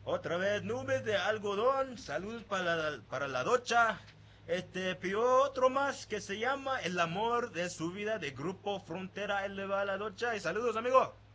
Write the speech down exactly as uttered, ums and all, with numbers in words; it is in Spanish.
Otra vez nubes de algodón, saludos para la, para la docha. Este, pidió otro más que se llama El amor de su vida de Grupo Frontera. Él le va a la docha y saludos, amigo.